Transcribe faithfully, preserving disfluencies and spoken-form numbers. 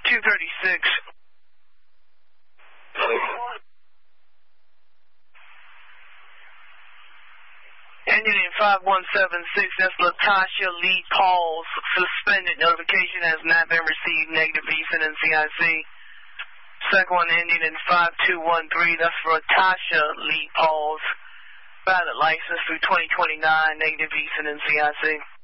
two thirty-six. Ending in five one seven six, that's Latasha Lee Pauls. Suspended notification has not been received. Negative visa in C I C. Second one ending in five two one three, that's for Latasha Lee Pauls. Valid license through twenty twenty-nine. Negative visa in C I C.